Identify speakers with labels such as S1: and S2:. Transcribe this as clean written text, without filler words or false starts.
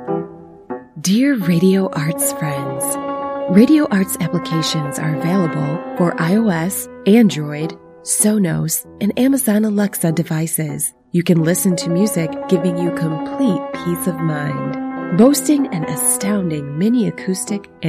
S1: Dear Radio Arts friends, Radio Arts applications are available for iOS, Android, Sonos, and Amazon Alexa devices. You can listen to music giving you complete peace of mind. Boasting an astounding mini acoustic and